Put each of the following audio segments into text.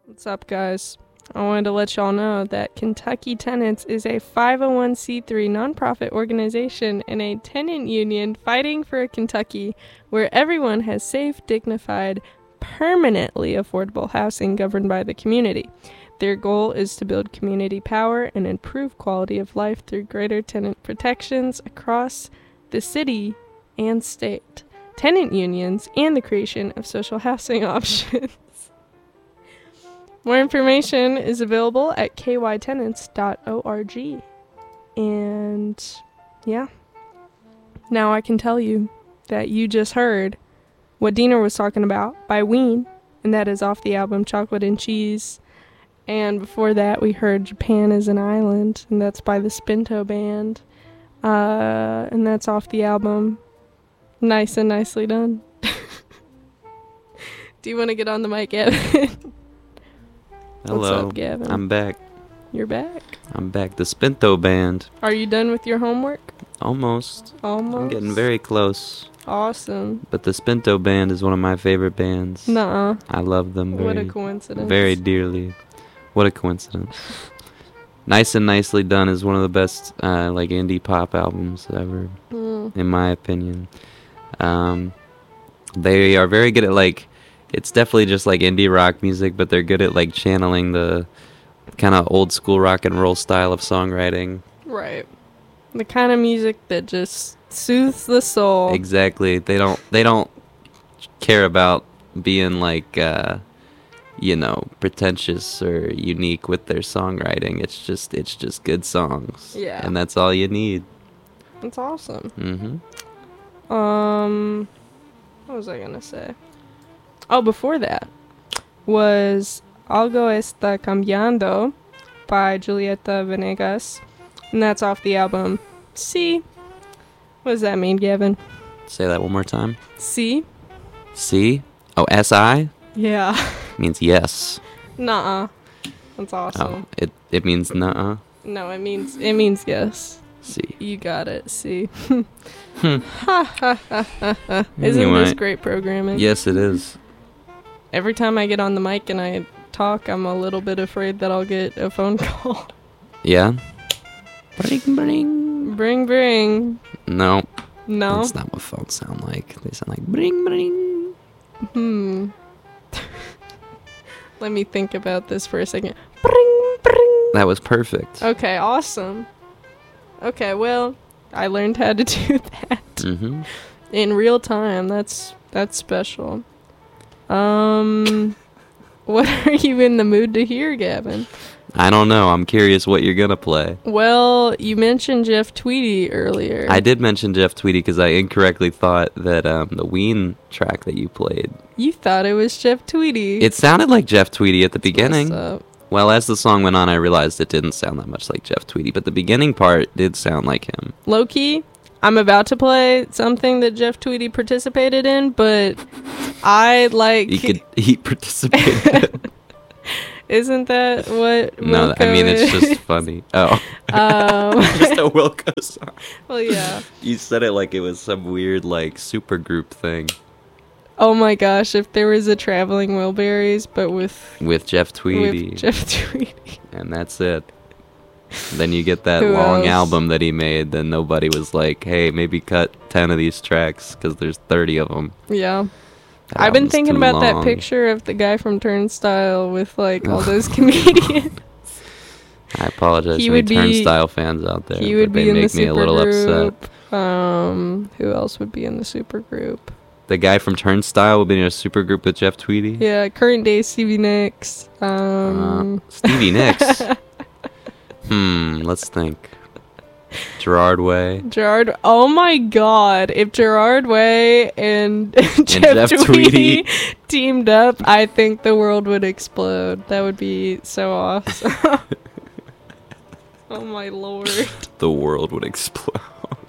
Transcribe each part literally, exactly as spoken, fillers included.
What's up, guys? I wanted to let y'all know that Kentucky Tenants is a five oh one c three nonprofit organization and a tenant union fighting for a Kentucky where everyone has safe, dignified, permanently affordable housing governed by the community. Their goal is to build community power and improve quality of life through greater tenant protections across the city and state, tenant unions, and the creation of social housing options. More information is available at k y tenants dot org. And yeah, now I can tell you that you just heard what Dina was talking about by Ween, and that is off the album Chocolate and Cheese. And before that, we heard Japan is an Island, and that's by the Spinto Band. Uh, and that's off the album Nice and Nicely Done. Do you want to get on the mic, Gavin? Hello, What's up, Gavin? I'm back. You're back? I'm back. The Spinto Band. Are you done with your homework? Almost. Almost. I'm getting very close. Awesome. But the Spinto Band is one of my favorite bands. Nuh-uh. I love them very, What a coincidence. very dearly. What a coincidence. Nice and Nicely Done is one of the best uh, like indie pop albums ever, Mm. in my opinion. Um, they are very good at like, it's definitely just like indie rock music, but they're good at like channeling the kind of old school rock and roll style of songwriting. Right. The kind of music that just soothes the soul. Exactly. They don't they don't care about being like uh you know, pretentious or unique with their songwriting. It's just it's just good songs. Yeah. And that's all you need. It's awesome. Mhm. Um, what was I gonna say? Oh, before that was Algo Está Cambiando by Julieta Venegas, and that's off the album C. What does that mean, Gavin? Say that one more time. C? C? Oh, S I Yeah. means yes. Nuh-uh. That's awesome. Oh, it it means nuh-uh. No, it means it means yes. C. You got it. C. Hmm. Ha ha ha ha ha. Isn't Anyway. this great programming? Yes, it is. Every time I get on the mic and I talk, I'm a little bit afraid that I'll get a phone call. Yeah. Bring bring. Bring, bring. No. No? That's not what phones sound like. They sound like bring bring. Hmm. Let me think about this for a second. Bring, bring. That was perfect. Okay, awesome. Okay, well, I learned how to do that Mm-hmm. in real time. That's that's special. Um, what are you in the mood to hear, Gavin? I don't know. I'm curious what you're gonna play. Well, you mentioned Jeff Tweedy earlier. I did mention Jeff Tweedy because I incorrectly thought that um, the Ween track that you played. You thought it was Jeff Tweedy. It sounded like Jeff Tweedy at the beginning. What's up? Well, as the song went on, I realized it didn't sound that much like Jeff Tweedy, but the beginning part did sound like him. Low key, I'm about to play something that Jeff Tweedy participated in, but I like. He could he participated. Isn't that what? No, I Wilco mean it's is? just funny. Oh, Um, just a Wilco song. well, yeah. You said it like it was some weird like super group thing Oh my gosh, if there was a Traveling Wilburys, but with with Jeff Tweedy, with Jeff Tweedy. and that's it. Then you get that Who long else? album that he made. Then nobody was like, "Hey, maybe cut ten of these tracks because there's thirty of them." Yeah. I've been thinking about that picture of the guy from Turnstile with like all those comedians. I apologize He to any would be- Turnstile fans out there. He would but they be in the make me a super little upset. group. Um, who else would be in the super group? The guy from Turnstile would be in a super group with Jeff Tweedy. Yeah, current day Stevie Nicks. Um, Uh, Stevie Nicks. hmm. Let's think. Gerard Way. Gerard. Oh my God! If Gerard Way and, Jeff, Jeff Tweedy, Tweedy. teamed up, I think the world would explode. That would be so awesome. Oh my Lord! The world would explode.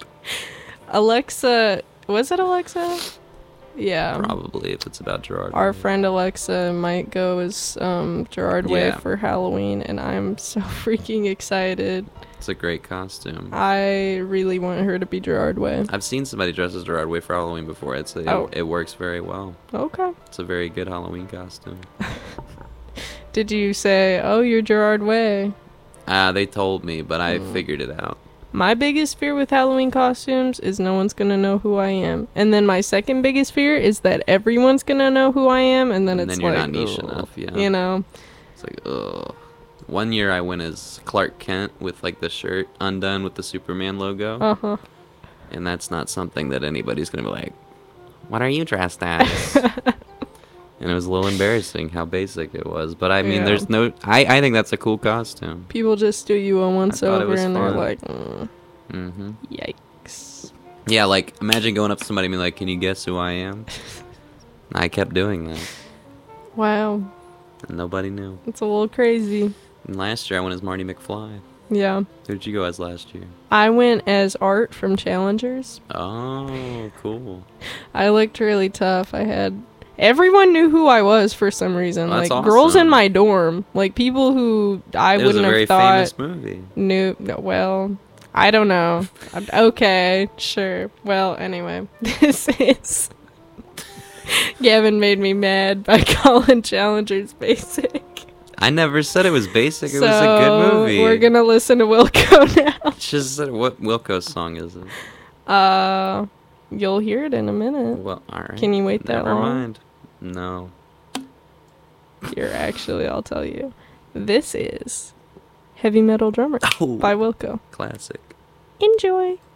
Alexa, was it Alexa? Yeah. Probably if it's about Gerard. Our Way. friend Alexa might go as um, Gerard Way Yeah. for Halloween, and I'm so freaking excited. It's a great costume. I really want her to be Gerard Way. I've seen somebody dressed as Gerard Way for Halloween before. It's a, Oh. it, it works very well. Okay. It's a very good Halloween costume. Did you say, oh, you're Gerard Way? Uh, they told me, but I Mm. figured it out. My biggest fear with Halloween costumes is no one's going to know who I am. And then my second biggest fear is that everyone's going to know who I am. And then And it's then you're like, not niche ugh, enough, yeah. You know? It's like, ugh. One year I went as Clark Kent with like the shirt undone with the Superman logo. Uh-huh. And that's not something that anybody's going to be like, what are you dressed as? And it was a little embarrassing how basic it was. But I mean, Yeah. there's no... I, I think that's a cool costume. People just do you a once thought it over was and they're fun. like, mm, Mm-hmm. yikes. Yeah, like, imagine going up to somebody and be like, can you guess who I am? I kept doing that. Wow. And nobody knew. It's a little crazy. And last year I went as Marty McFly. Yeah. Who'd you go as last year? I went as Art from Challengers. Oh, cool. I looked really tough. I had... Everyone knew who I was for some reason. Well, like, that's girls in awesome. my dorm. Like, people who I It was a wouldn't very have thought famous movie. knew... No, well, I don't know. I'm- okay, sure. Well, anyway. This is... Gavin made me mad by calling Challengers basic. I never said it was basic. It so was a good movie. We're gonna listen to Wilco now. Just said, what Wilco song is it? Uh, you'll hear it in a minute. Well, all right. Can you wait that Never long? mind. No. Here, actually, I'll tell you. This is Heavy Metal Drummer Oh, by Wilco. classic. Enjoy.